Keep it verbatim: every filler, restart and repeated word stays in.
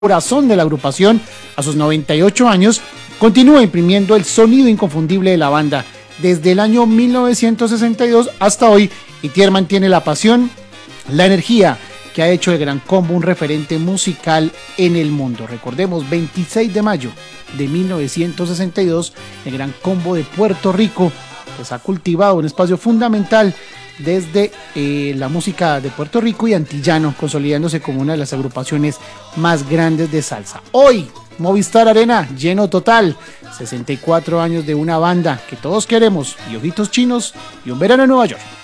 corazón de la agrupación, a sus noventa y ocho años, continúa imprimiendo el sonido inconfundible de la banda desde el año mil novecientos sesenta y dos hasta hoy. Itier mantiene la pasión, la energía que ha hecho de Gran Combo un referente musical en el mundo. Recordemos, veintiséis de mayo de mil novecientos sesenta y dos, el Gran Combo de Puerto Rico pues ha cultivado un espacio fundamental desde eh, la música de Puerto Rico y antillano, consolidándose como una de las agrupaciones más grandes de salsa. Hoy, Movistar Arena, lleno total, sesenta y cuatro años de una banda que todos queremos, y Ojitos Chinos, y un verano en Nueva York.